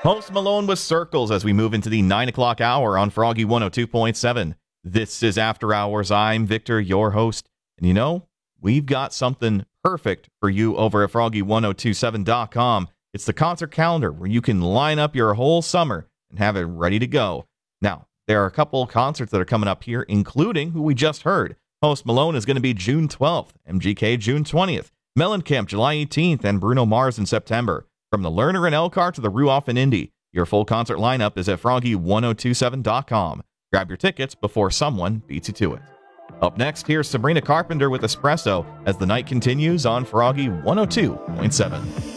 Post Malone with Circles as we move into the 9 o'clock hour on Froggy 102.7. This is After Hours. I'm Victor, your host. And you know, we've got something perfect for you over at Froggy1027.com. It's the concert calendar where you can line up your whole summer and have it ready to go. Now, there are a couple concerts that are coming up here, including who we just heard. Post Malone is going to be June 12th, MGK June 20th, Mellencamp July 18th, and Bruno Mars in September. From the Lerner and Elkhart to the Ruoff and Indy, your full concert lineup is at Froggy1027.com. Grab your tickets before someone beats you to it. Up next, here's Sabrina Carpenter with Espresso as the night continues on Froggy 102.7.